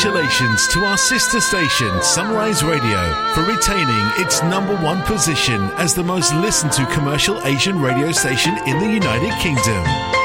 congratulations to our sister station, Sunrise Radio, for retaining its #1 position as the most listened to commercial Asian radio station in the United Kingdom.